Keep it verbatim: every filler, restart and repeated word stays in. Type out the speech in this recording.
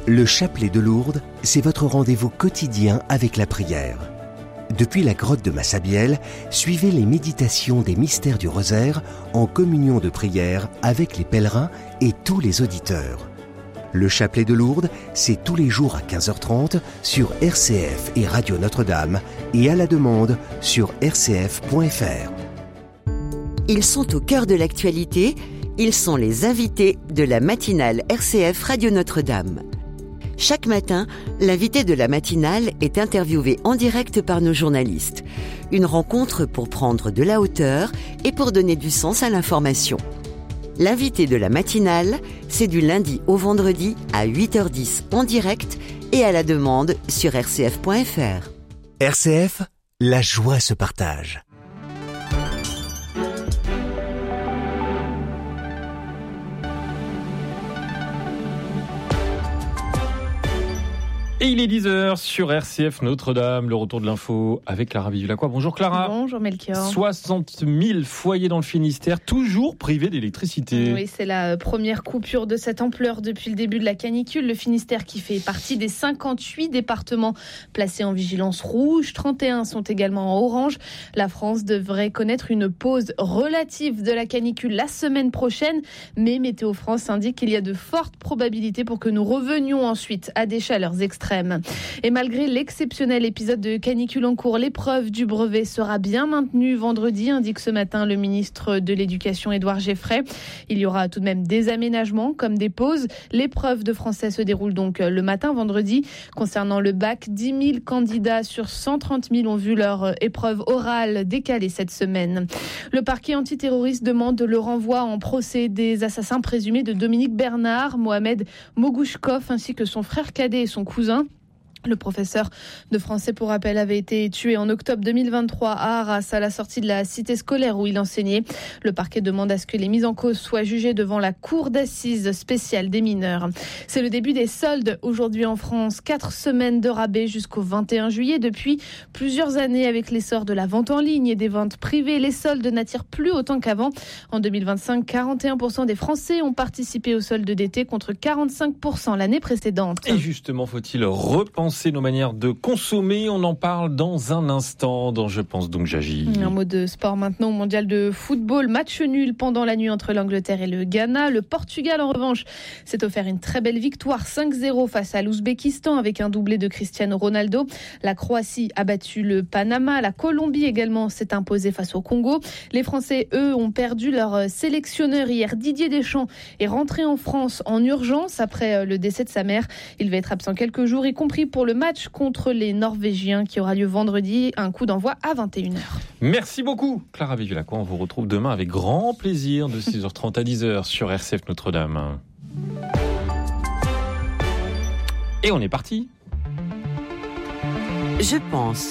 Le chapelet de Lourdes, c'est votre rendez-vous quotidien avec la prière. Depuis la grotte de Massabielle, suivez les méditations des mystères du rosaire en communion de prière avec les pèlerins et tous les auditeurs. Le chapelet de Lourdes, c'est tous les jours à quinze heures trente sur R C F et Radio Notre-Dame et à la demande sur r c f point f r. Ils sont au cœur de l'actualité, ils sont les invités de la matinale R C F Radio Notre-Dame. Chaque matin, l'invité de la matinale est interviewé en direct par nos journalistes. Une rencontre pour prendre de la hauteur et pour donner du sens à l'information. L'invité de la matinale, c'est du lundi au vendredi à huit heures dix en direct et à la demande sur r c f point f r. R C F, la joie se partage. Et il est dix heures sur R C F Notre-Dame, le retour de l'info avec Clara Vivulacqua. Bonjour Clara. Bonjour Melchior. soixante mille foyers dans le Finistère, toujours privés d'électricité. Oui, c'est la première coupure de cette ampleur depuis le début de la canicule. Le Finistère qui fait partie des cinquante-huit départements placés en vigilance rouge. trente et un sont également en orange. La France devrait connaître une pause relative de la canicule la semaine prochaine. Mais Météo France indique qu'il y a de fortes probabilités pour que nous revenions ensuite à des chaleurs extrêmes. Et malgré l'exceptionnel épisode de canicule en cours, l'épreuve du brevet sera bien maintenue vendredi, indique ce matin le ministre de l'Éducation Édouard Geffray. Il y aura tout de même des aménagements comme des pauses. L'épreuve de français se déroule donc le matin vendredi. Concernant le bac, dix mille candidats sur cent trente mille ont vu leur épreuve orale décalée cette semaine. Le parquet antiterroriste demande le renvoi en procès des assassins présumés de Dominique Bernard, Mohamed Mogouchkov ainsi que son frère cadet et son cousin. Le professeur de français, pour rappel, avait été tué en octobre deux mille vingt-trois à Arras, à la sortie de la cité scolaire où il enseignait. Le parquet demande à ce que les mises en cause soient jugées devant la cour d'assises spéciale des mineurs. C'est le début des soldes aujourd'hui en France. Quatre semaines de rabais jusqu'au vingt et un juillet. Depuis plusieurs années, avec l'essor de la vente en ligne et des ventes privées, les soldes n'attirent plus autant qu'avant. En deux mille vingt-cinq, quarante et un pour cent des Français ont participé aux soldes d'été contre quarante-cinq pour cent l'année précédente. Et justement, faut-il repenser nos manières de consommer? On en parle dans un instant dans Je pense donc j'agis. Un mot de sport maintenant au mondial de football. Match nul pendant la nuit entre l'Angleterre et le Ghana. Le Portugal, en revanche, s'est offert une très belle victoire cinq zéro face à l'Ouzbékistan avec un doublé de Cristiano Ronaldo. La Croatie a battu le Panama. La Colombie également s'est imposée face au Congo. Les Français, eux, ont perdu leur sélectionneur hier. Didier Deschamps est rentré en France en urgence après le décès de sa mère. Il va être absent quelques jours, y compris pour le match contre les Norvégiens qui aura lieu vendredi. Un coup d'envoi à vingt et une heures. Merci beaucoup Clara Vivulacqua. On vous retrouve demain avec grand plaisir de six heures trente à dix heures sur R C F Notre-Dame. Et on est parti. Je pense.